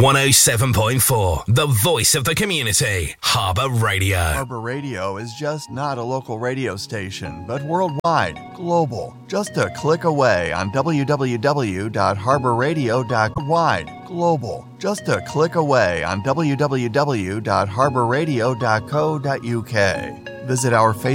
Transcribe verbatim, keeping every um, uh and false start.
one oh seven point four, the voice of the community. Harbour Radio. Harbour Radio is just not a local radio station, but worldwide, global. Just a click away on w w w dot harbour radio dot wide, global. Just a click away on w w w dot harbour radio dot co dot u k. Visit our Facebook